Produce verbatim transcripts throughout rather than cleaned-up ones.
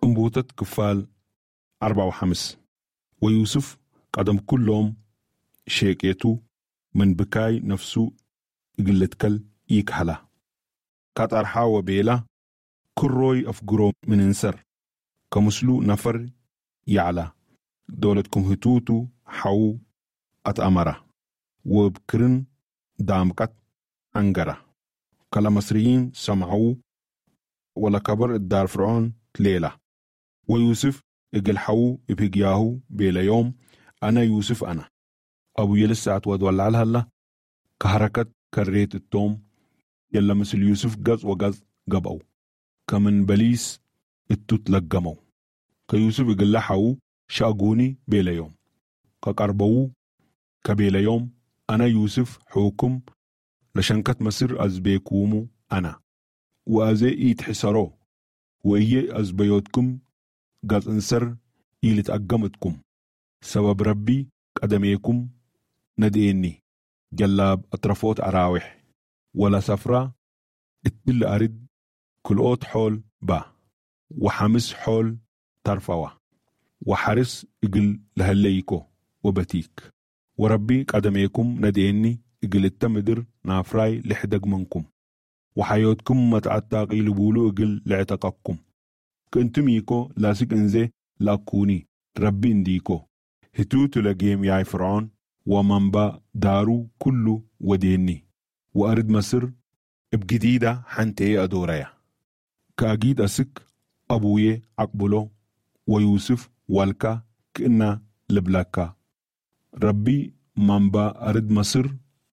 انبوتت كفال أربعة وخمس. ويوسف قدم كلهم شيكيتو من بكاي نفسه قلتكل يكحلا كاترحا وبيلا كروي أفقرو من انسر كمسلو نفر يعلى دولتكم هتوتو حو أتأمرا وبكرن دامكت أنقرا كلا مصريين سمعوا ولا كبر الدار فرعون ليلة. ويوسف اقل حو ابهقياهو بيلا يوم أنا يوسف أنا أبو يلسات ودولع لها كهركت كريت التوم يلا مثل يوسف قز وقز قبعو كمن بليس التوت لقمو كيوسف اقل لحو شاقوني بيلا يوم كقربو كبيلا يوم أنا يوسف حوكم لشنكت مصر أزبيكومو أنا وأزي يتحسرو وإيه أزبيوتكم قد انسر إلي تأقمتكم سبب ربي قدميكم نديني جلاب أطرفوت أراوح ولا سفرة اتل أرد كل حول با وحمس حول ترفوا وحرس اقل لهليكو وبتيك وربي قدميكم نديني اقل التمدر نافراي لحدق منكم وحياتكم متعتاقي لبولو اقل لعتقكم كنتم يكو لاسك انزي لاكوني ربي انديكو هتوتو لقيم ياي فرعون ومنبا دارو كله وديني وأرد مصر بجديدة حنتي أدوريا كأجيد أسك أبوي أقبله ويوسف والكا كإنا لبلاكا ربي منبا أرد مصر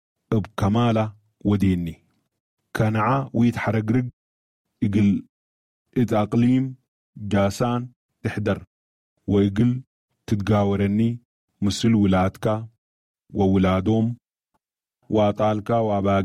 بكمالة وديني كانعا ويتحرقرق يقل اتأقليم جاسان تحدر ويقل تتقاورني مثل ولادك وولادهم وطالك واباقي